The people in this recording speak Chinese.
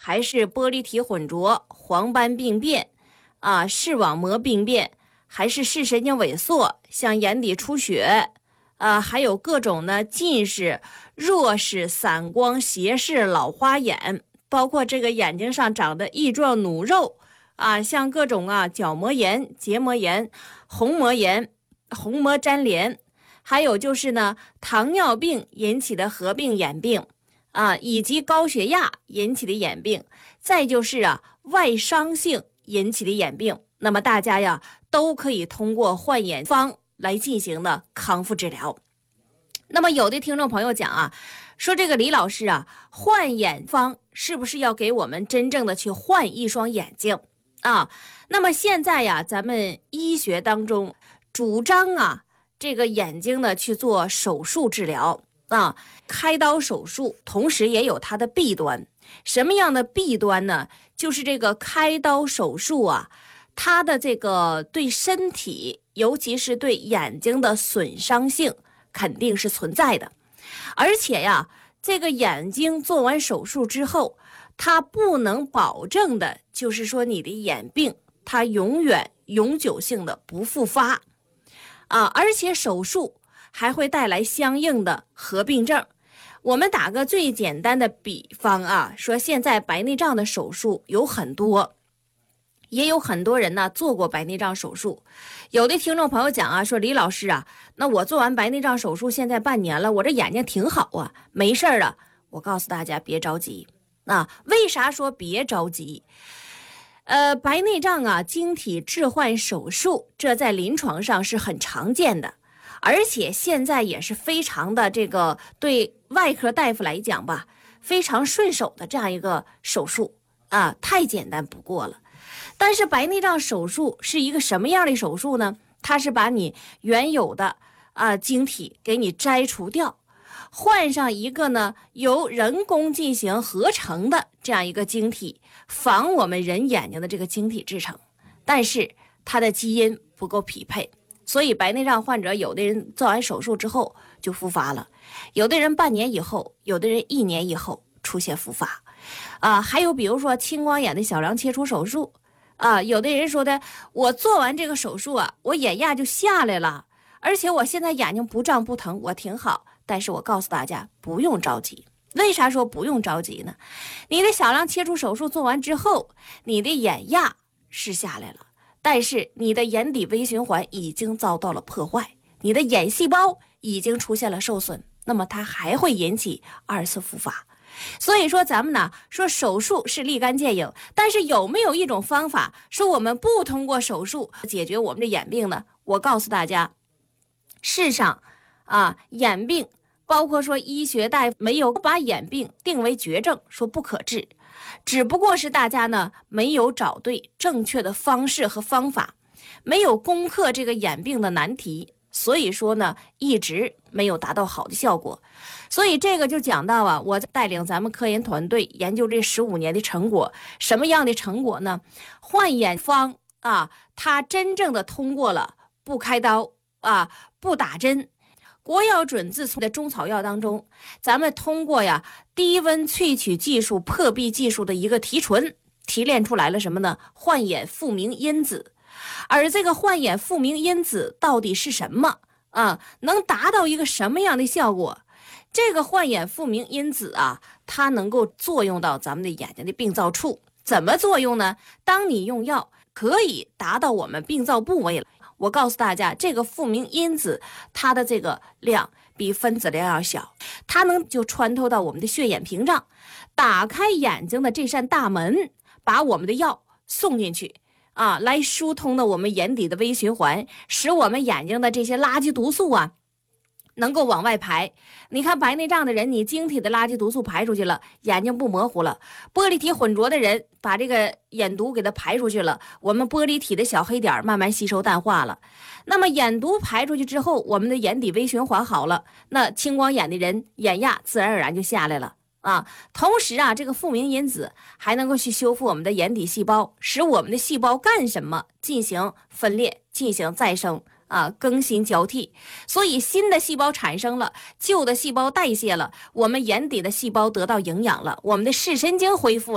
还是玻璃体混浊、黄斑病变视网膜病变，还是视神经萎缩，像眼底出血还有各种呢近视、弱视、散光、斜视、老花眼，包括这个眼睛上长的翼状弩肉像各种角膜炎、结膜炎、虹膜炎、虹膜粘连，还有就是呢糖尿病引起的合并眼病以及高血压引起的眼病，再就是外伤性引起的眼病。那么大家呀都可以通过焕眼方来进行的康复治疗。那么有的听众朋友讲说这个李老师焕眼方是不是要给我们真正的去换一双眼睛那么现在呀咱们医学当中主张这个眼睛呢去做手术治疗开刀手术，同时也有它的弊端。什么样的弊端呢？就是这个开刀手术它的这个对身体，尤其是对眼睛的损伤性肯定是存在的。而且这个眼睛做完手术之后，它不能保证的就是说你的眼病它永久性的不复发而且手术还会带来相应的合并症。我们打个最简单的比方说现在白内障的手术有很多，也有很多人呢做过白内障手术。有的听众朋友讲说李老师那我做完白内障手术现在半年了，我这眼睛挺好没事了。我告诉大家别着急为啥说别着急？白内障晶体置换手术，这在临床上是很常见的，而且现在也是非常的这个对外科大夫来讲吧，非常顺手的这样一个手术太简单不过了。但是白内障手术是一个什么样的手术呢？它是把你原有的晶体给你摘除掉，换上一个呢由人工进行合成的这样一个晶体，仿我们人眼睛的这个晶体制成，但是它的基因不够匹配，所以白内障患者有的人做完手术之后就复发了，有的人半年以后，有的人1年以后出现复发还有比如说青光眼的小梁切除手术有的人说的我做完这个手术我眼压就下来了，而且我现在眼睛不胀不疼，我挺好。但是我告诉大家不用着急。为啥说不用着急呢？你的小梁切除手术做完之后，你的眼压是下来了，但是你的眼底微循环已经遭到了破坏，你的眼细胞已经出现了受损，那么它还会引起2次复发。所以说咱们呢说手术是立竿见影，但是有没有一种方法说我们不通过手术解决我们的眼病呢？我告诉大家，世上眼病包括说医学大夫没有把眼病定为绝症，说不可治，只不过是大家呢没有找对正确的方式和方法，没有攻克这个眼病的难题，所以说呢一直没有达到好的效果。所以这个就讲到我带领咱们科研团队研究这15年的成果。什么样的成果呢？焕眼方它真正的通过了不开刀不打针，国药准字的中草药当中，咱们通过低温萃取技术、破壁技术的一个提纯，提炼出来了什么呢？焕眼复明因子。而这个焕眼复明因子到底是什么能达到一个什么样的效果？这个焕眼复明因子它能够作用到咱们的眼睛的病灶处。怎么作用呢？当你用药可以达到我们病灶部位了。我告诉大家，这个复明因子它的这个量比分子量要小，它能就穿透到我们的血眼屏障，打开眼睛的这扇大门，把我们的药送进去来疏通的我们眼底的微循环，使我们眼睛的这些垃圾毒素能够往外排。你看白内障的人，你晶体的垃圾毒素排出去了，眼睛不模糊了；玻璃体混浊的人，把这个眼毒给它排出去了，我们玻璃体的小黑点慢慢吸收淡化了。那么眼毒排出去之后，我们的眼底微循环好了，那青光眼的人眼压自然而然就下来了同时这个复明因子还能够去修复我们的眼底细胞，使我们的细胞干什么？进行分裂，进行再生更新交替。所以新的细胞产生了，旧的细胞代谢了，我们眼底的细胞得到营养了，我们的视神经恢复了。